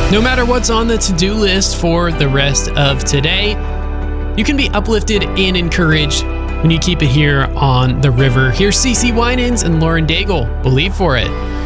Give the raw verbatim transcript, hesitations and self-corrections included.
No matter what's on the to-do list for the rest of today, you can be uplifted and encouraged when you keep it here on The River. Here's CeCe Winans and Lauren Daigle. Believe for it.